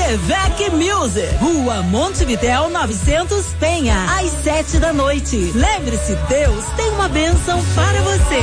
Evec Music, Rua Montevidéu 900 Penha, às 7 da noite. Lembre-se, Deus tem uma bênção para você.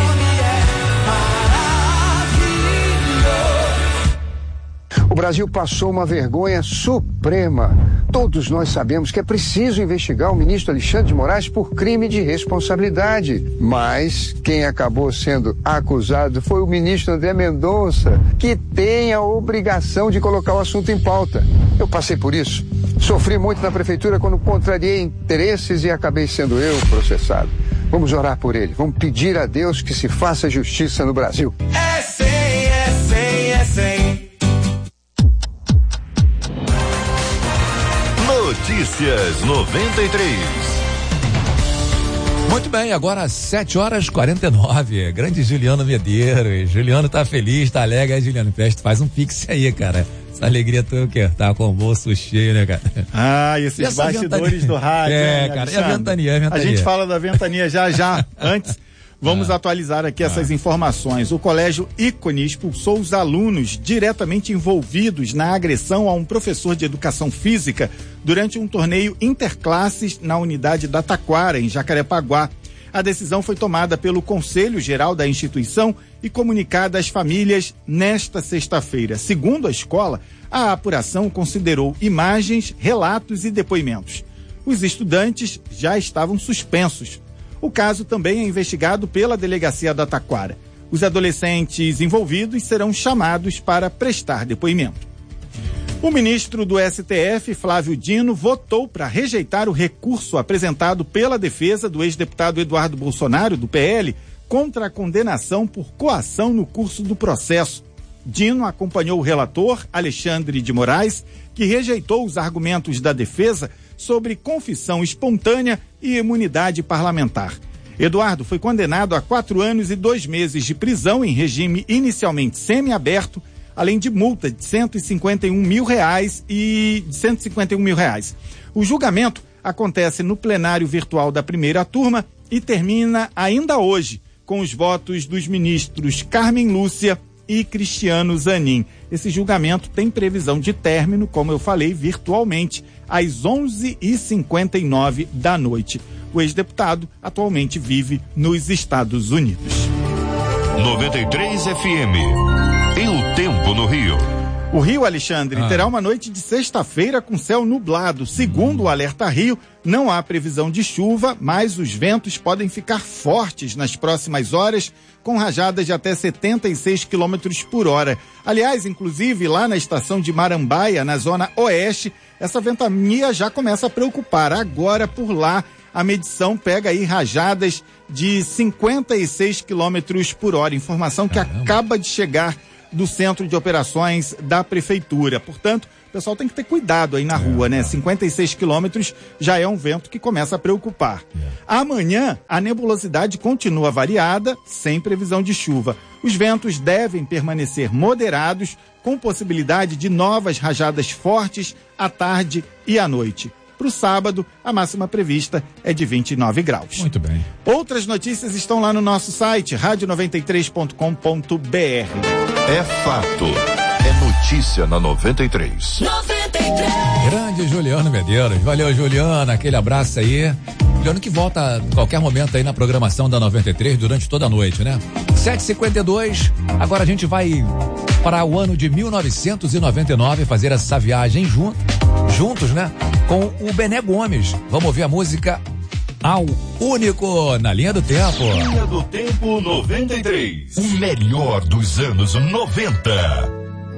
O Brasil passou uma vergonha suprema. Todos nós sabemos que é preciso investigar o ministro Alexandre de Moraes por crime de responsabilidade. Mas quem acabou sendo acusado foi o ministro André Mendonça, que tem a obrigação de colocar o assunto em pauta. Eu passei por isso. Sofri muito na prefeitura quando contrariei interesses e acabei sendo eu processado. Vamos orar por ele. Vamos pedir a Deus que se faça justiça no Brasil. É 100, é 100, é 100. Notícias 93. Muito bem, agora 7h49. Grande Juliano Medeiros. Juliano tá feliz, tá alegre. Aí, Juliano, presta, faz um pix aí, cara. Essa alegria tua, o quê? Tá com o bolso cheio, né, cara? Ah, e esses bastidores do rádio. É, cara, é a ventania. A gente fala da ventania já. Antes, vamos atualizar aqui essas informações. O Colégio Ícone expulsou os alunos diretamente envolvidos na agressão a um professor de educação física durante um torneio interclasses na unidade da Taquara, em Jacarepaguá. A decisão foi tomada pelo Conselho Geral da instituição e comunicada às famílias nesta sexta-feira. Segundo a escola, a apuração considerou imagens, relatos e depoimentos. Os estudantes já estavam suspensos. O caso também é investigado pela Delegacia da Taquara. Os adolescentes envolvidos serão chamados para prestar depoimento. O ministro do STF, Flávio Dino, votou para rejeitar o recurso apresentado pela defesa do ex-deputado Eduardo Bolsonaro, do PL, contra a condenação por coação no curso do processo. Dino acompanhou o relator, Alexandre de Moraes, que rejeitou os argumentos da defesa sobre confissão espontânea e imunidade parlamentar. Eduardo foi condenado a 4 anos e 2 meses de prisão em regime inicialmente semiaberto, além de multa de R$151 mil e de R$151 mil. O julgamento acontece no plenário virtual da primeira turma e termina ainda hoje, com os votos dos ministros Carmen Lúcia e Cristiano Zanin. Esse julgamento tem previsão de término, como eu falei, virtualmente, às 11h59 da noite. O ex-deputado atualmente vive nos Estados Unidos. 93 FM. E o tempo no Rio? O Rio, Alexandre, terá uma noite de sexta-feira com céu nublado. Segundo o Alerta Rio, não há previsão de chuva, mas os ventos podem ficar fortes nas próximas horas, com rajadas de até 76 km por hora. Aliás, inclusive, lá na estação de Marambaia, na zona oeste, essa ventania já começa a preocupar. Agora, por lá, a medição pega aí rajadas de 56 km por hora. Informação que acaba de chegar do Centro de Operações da Prefeitura. Portanto, o pessoal tem que ter cuidado aí na rua, né? 56 quilômetros já é um vento que começa a preocupar. Amanhã, a nebulosidade continua variada, sem previsão de chuva. Os ventos devem permanecer moderados, com possibilidade de novas rajadas fortes à tarde e à noite. Para o sábado, a máxima prevista é de 29 graus. Muito bem. Outras notícias estão lá no nosso site, radio93.com.br. É fato. É notícia na 93. 93. Grande Juliano Medeiros. Valeu, Juliano. Aquele abraço aí. Juliano que volta a qualquer momento aí na programação da 93 durante toda a noite, né? 7h52. Agora a gente vai para o ano de 1999 fazer essa viagem juntos, né? Com o Bené Gomes. Vamos ouvir a música Ao Único na Linha do Tempo. Linha do Tempo 93. O melhor dos anos 90.